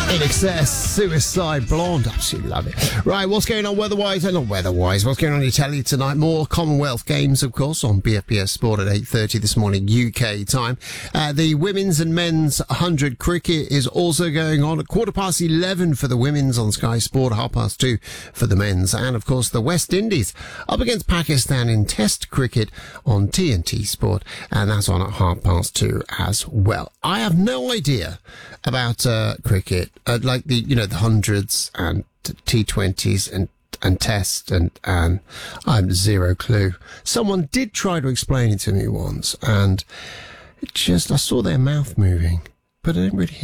In Excess, Suicide Blonde. Absolutely love it. Right, what's going on weather-wise? Not weather-wise. What's going on in your telly tonight? More Commonwealth Games, of course, on BFBS Sport at 8:30 this morning, UK time. The women's and men's 100 cricket is also going on at 11:15 for the women's on Sky Sport, 2:30 for the men's. And, of course, the West Indies up against Pakistan in Test cricket on TNT Sport. And that's on at 2:30 as well. I have no idea about cricket. Like the hundreds and T20s and Test and I have zero clue. Someone did try to explain it to me once, and I saw their mouth moving, but I didn't really hear